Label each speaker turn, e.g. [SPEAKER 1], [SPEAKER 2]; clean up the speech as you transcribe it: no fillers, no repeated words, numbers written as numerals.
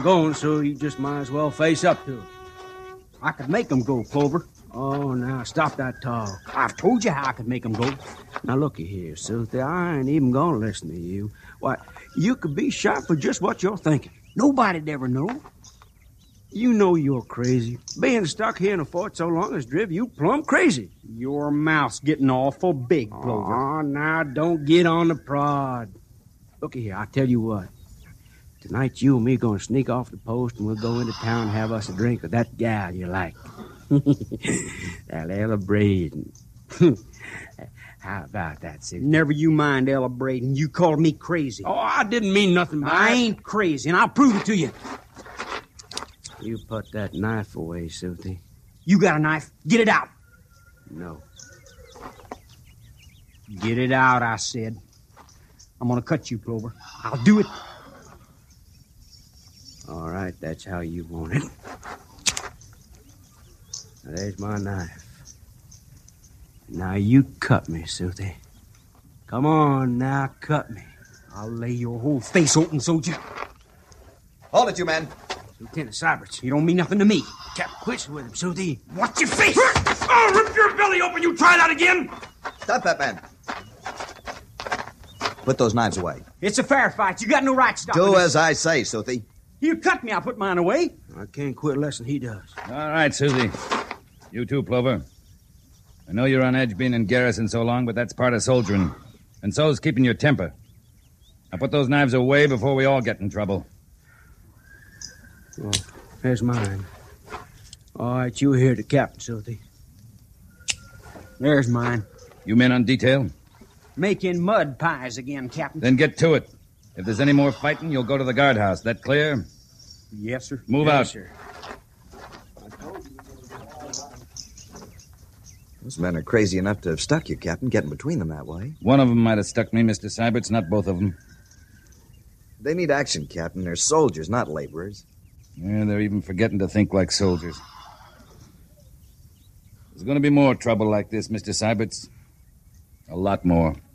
[SPEAKER 1] going, so you just might as well face up to it.
[SPEAKER 2] I could make them go, Clover.
[SPEAKER 1] Oh, now, stop that talk.
[SPEAKER 2] I've told you how I could make them go.
[SPEAKER 1] Now, looky here, Silty, I ain't even gonna listen to you. Why, you could be shot for just what you're thinking.
[SPEAKER 2] Nobody'd ever know.
[SPEAKER 1] You know you're crazy. Being stuck here in a fort so long has driven you plumb crazy.
[SPEAKER 2] Your mouth's getting awful big, Clover.
[SPEAKER 1] Oh, now, don't get on the prod. Looky here, I tell you what. Tonight, you and me gonna sneak off the post, and we'll go into town and have us a drink with that gal you like. That Ella Braden. How about that, Silty?
[SPEAKER 2] Never you mind, Ella Braden. You called me crazy.
[SPEAKER 1] Oh, I didn't mean nothing by
[SPEAKER 2] I
[SPEAKER 1] it.
[SPEAKER 2] ain't crazy, and I'll prove it to you.
[SPEAKER 1] You put that knife away, Silty.
[SPEAKER 2] You got a knife? Get it out.
[SPEAKER 1] No.
[SPEAKER 2] Get it out, I said. I'm gonna cut you, Clover. I'll do it.
[SPEAKER 1] All right, that's how you want it. Now, there's my knife. Now you cut me, Silty. Come on, now cut me.
[SPEAKER 2] I'll lay your whole face open, soldier.
[SPEAKER 3] Hold it, you men.
[SPEAKER 1] Lieutenant Syberts.
[SPEAKER 2] You don't mean nothing to me.
[SPEAKER 1] Captain Quitch with him, Silty.
[SPEAKER 2] Watch your face!
[SPEAKER 1] Oh, rip your belly open! You try that again?
[SPEAKER 3] Stop that man. Put those knives away.
[SPEAKER 2] It's a fair fight. You got no right to stop
[SPEAKER 3] Do
[SPEAKER 2] me.
[SPEAKER 3] as I say, Silty.
[SPEAKER 2] You cut me, I'll put mine away.
[SPEAKER 1] I can't quit less than he does.
[SPEAKER 4] All right, Susie. You too, Plover. I know you're on edge being in garrison so long, but that's part of soldiering. And so's keeping your temper. Now put those knives away before we all get in trouble.
[SPEAKER 1] Well, there's mine. All right, you hear the captain, Silty.
[SPEAKER 2] There's mine.
[SPEAKER 4] You men on detail?
[SPEAKER 2] Making mud pies again, Captain.
[SPEAKER 4] Then get to it. If there's any more fighting, you'll go to the guardhouse. That clear?
[SPEAKER 2] Yes, sir.
[SPEAKER 4] Move
[SPEAKER 1] Yes,
[SPEAKER 4] out.
[SPEAKER 1] sir.
[SPEAKER 3] Those men are crazy enough to have stuck you, Captain, getting between them that way.
[SPEAKER 4] One of them might have stuck me, Mr. Syberts, not both of them.
[SPEAKER 3] They need action, Captain. They're soldiers, not laborers.
[SPEAKER 4] Yeah, they're even forgetting to think like soldiers. There's going to be more trouble like this, Mr. Syberts. A lot more.